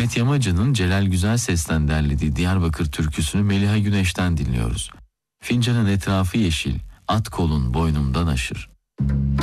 Ahmet Yamacı'nın Celal Güzel Ses'ten derlediği Diyarbakır türküsünü Meliha Güneş'ten dinliyoruz. Fincanın etrafı yeşil, at kolun boynumdan aşır.